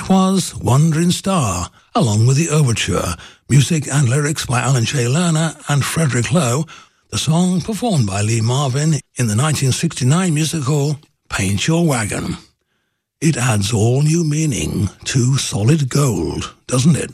was Wandering Star, along with the overture, music and lyrics by Alan J. Lerner and Frederick Lowe, the song performed by Lee Marvin in the 1969 musical Paint Your Wagon. It adds all new meaning to Solid Gold, doesn't it?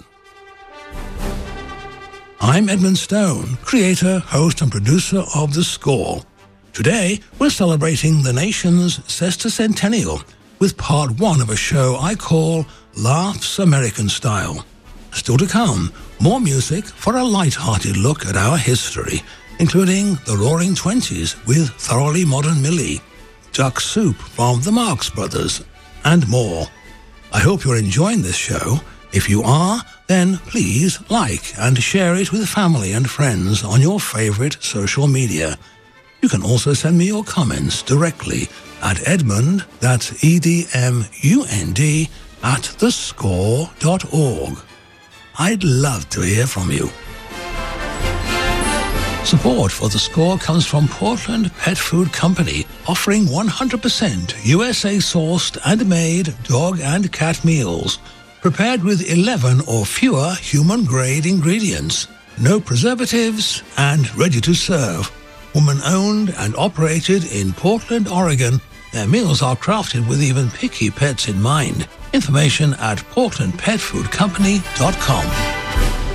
I'm Edmund Stone, creator, host and producer of The Score. Today, we're celebrating the nation's sesquicentennial with part one of a show I call Laughs American Style. Still to come, more music for a light-hearted look at our history, including the Roaring Twenties with Thoroughly Modern Millie, Duck Soup from the Marx Brothers, and more. I hope you're enjoying this show. If you are, then please like and share it with family and friends on your favorite social media. You can also send me your comments directly at Edmund, that's EDMUND, at thescore.org. I'd love to hear from you. Support for The Score comes from Portland Pet Food Company, offering 100% USA-sourced and made dog and cat meals, prepared with 11 or fewer human-grade ingredients, no preservatives, and ready to serve. Woman-owned and operated in Portland, Oregon, their meals are crafted with even picky pets in mind. Information at portlandpetfoodcompany.com.